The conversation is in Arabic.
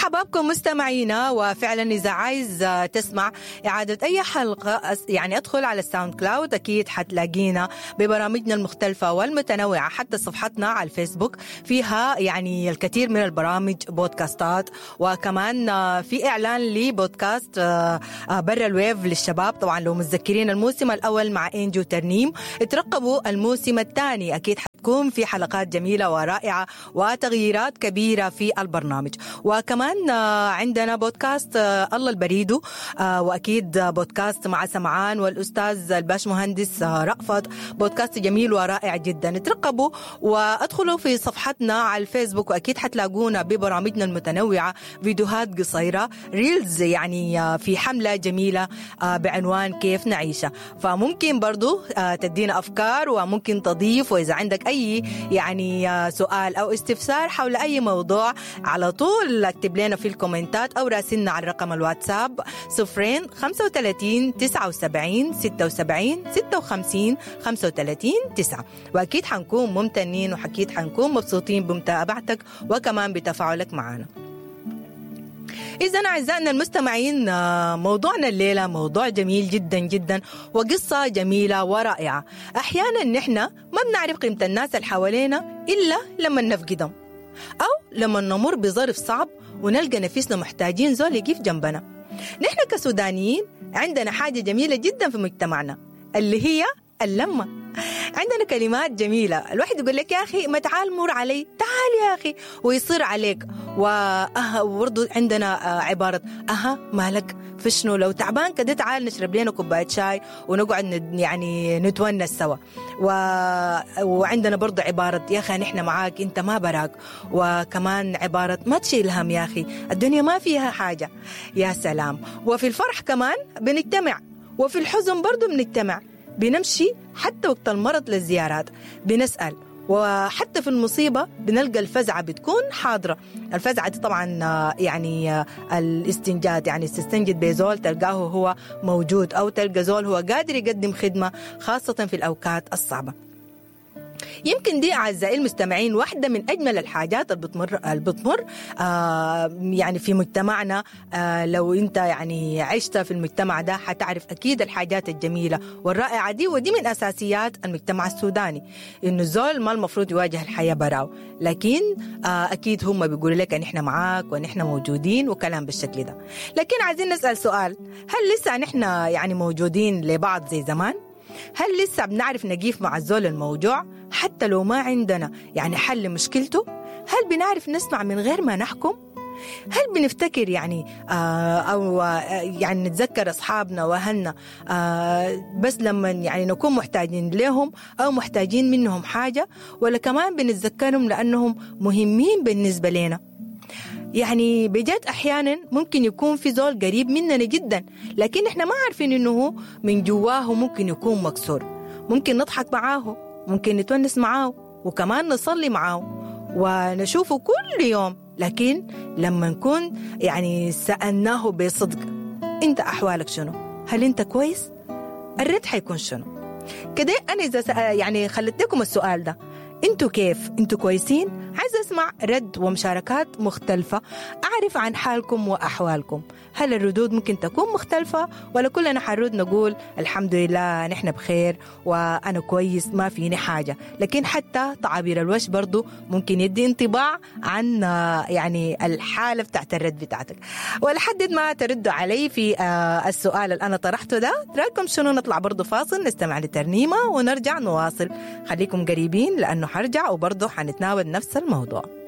مرحبا بكم مستمعينا. وفعلا إذا عايز تسمع إعادة أي حلقة يعني أدخل على الساوند كلاود، أكيد حتلاقينا ببرامجنا المختلفة والمتنوعة. حتى صفحتنا على الفيسبوك فيها يعني الكثير من البرامج بودكاستات، وكمان في إعلان لبودكاست برا الويف للشباب. طبعا لو متذكرين الموسم الأول مع إنجو ترنيم، اترقبوا الموسم الثاني، أكيد حتكون في حلقات جميلة ورائعة وتغييرات كبيرة في البرنامج. وكمان عندنا بودكاست الله البريدو، وأكيد بودكاست مع سمعان والأستاذ الباش مهندس رأفت، بودكاست جميل ورائع جدا. اترقبوا وادخلوا في صفحتنا على الفيسبوك، وأكيد حتلاقونا ببرامجنا المتنوعة فيديوهات قصيرة ريلز، يعني في حملة جميلة بعنوان كيف نعيشها. فممكن برضو تدينا أفكار وممكن تضيف، وإذا عندك أي يعني سؤال أو استفسار حول أي موضوع على طول اكتب لنا في الكومنتات أو راسلنا على رقم الواتساب 035 79 76 56 35 9. وأكيد حنكون ممتنين وأكيد حنكون مبسوطين بمتابعتك وكمان بتفاعلك معنا. إذن أعزائنا المستمعين، موضوعنا الليلة موضوع جميل جدا جدا وقصة جميلة ورائعة. أحيانا نحن ما بنعرف قيمة الناس اللي حوالينا إلا لما نفقدهم، أو لما نمر بظرف صعب ونلقى نفسنا محتاجين زول يقف جنبنا. نحن كسودانيين عندنا حاجة جميلة جدا في مجتمعنا اللي هي اللمة. عندنا كلمات جميلة، الواحد يقول لك يا أخي ما تعال مر علي، تعال يا أخي، ويصير عليك. وبرضو عندنا عبارة مالك في شنو، لو تعبان كده تعال نشرب لنا كوباية شاي ونقعد يعني نتونس سوا. وعندنا برضو عبارة يا أخي نحن معاك أنت ما براك. وكمان عبارة ما تشيل هم يا أخي الدنيا ما فيها حاجة. يا سلام. وفي الفرح كمان بنجتمع، وفي الحزن برضو بنجتمع، بنمشي حتى وقت المرض للزيارات بنسأل، وحتى في المصيبة بنلقى الفزعة بتكون حاضرة. الفزعة دي طبعا يعني الاستنجاد، يعني تستنجد بزول تلقاه هو موجود، أو تلقى زول هو قادر يقدم خدمة خاصة في الأوقات الصعبة. يمكن دي أعزائي المستمعين واحدة من أجمل الحاجات اللي بتمر يعني في مجتمعنا. لو أنت يعني عشت في المجتمع ده حتعرف أكيد الحاجات الجميلة والرائعة دي. ودي من أساسيات المجتمع السوداني، إنه الزول ما المفروض يواجه الحياة براو، لكن أكيد هم بيقولوا لك أن إحنا معاك وأن إحنا موجودين وكلام بالشكل ده. لكن عايزين نسأل سؤال، هل لسه نحن يعني موجودين لبعض زي زمان؟ هل لسه بنعرف نقيف مع الزول الموجوع حتى لو ما عندنا يعني حل مشكلته؟ هل بنعرف نسمع من غير ما نحكم؟ هل بنفتكر يعني أو يعني نتذكر أصحابنا وأهلنا بس لما يعني نكون محتاجين لهم أو محتاجين منهم حاجة، ولا كمان بنتذكرهم لأنهم مهمين بالنسبة لنا؟ يعني بجد أحيانا ممكن يكون في زول قريب مننا جدا، لكن إحنا ما عارفين إنه من جواه ممكن يكون مكسور. ممكن نضحك معاه، ممكن نتونس معاه، وكمان نصلي معاه ونشوفه كل يوم، لكن لما نكون يعني سألناه بصدق أنت أحوالك شنو؟ هل أنت كويس؟ الرد حيكون شنو؟ كده أنا إذا يعني خلت لكم السؤال ده، أنتوا كيف؟ أنتوا كويسين؟ عايز أسمع رد ومشاركات مختلفة، أعرف عن حالكم وأحوالكم. هل الردود ممكن تكون مختلفة، ولا كلنا حنرد نقول الحمد لله نحن بخير وأنا كويس ما فيني حاجة؟ لكن حتى تعابير الوجه برضو ممكن يدي انطباع عن يعني الحالة بتاعت الرد بتاعتك. ولحد ما تردوا علي في السؤال اللي أنا طرحته ده، رأيكم شنو؟ نطلع برضو فاصل نستمع لترنيمة ونرجع نواصل. خليكم قريبين لأنه حرجع وبرضو حنتناول نفس الموضوع.